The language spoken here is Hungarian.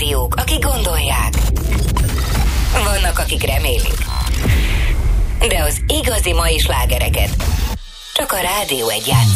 rádiók, akik gondolják. Vannak, akik remélik. De az igazi mai slágereket csak a Rádió 1 játsz.